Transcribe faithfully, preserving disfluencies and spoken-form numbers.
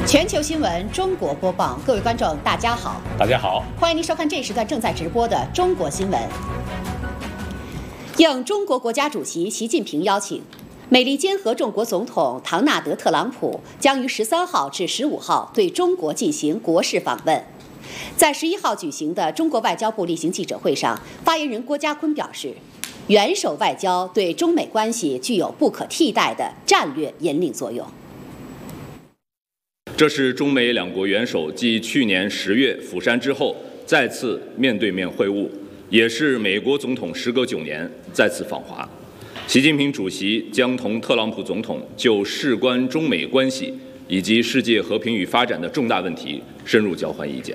全球新闻中国播报，各位观众，大家好， 大家好， 欢迎您收看这一时段正在直播的中国新闻。应中国国家主席习近平邀请，美利坚合众国总统唐纳德·特朗普将于十三号至十五号对中国进行国事访问。在十一号举行的中国外交部例行记者会上，发言人郭家坤表示，元首外交对中美关系具有不可替代的战略引领作用。 这是中美两国元首继去年十月釜山之后再次面对面会晤，也是美国总统时隔九年再次访华。习近平主席将同特朗普总统就事关中美关系以及世界和平与发展的重大问题深入交换意见。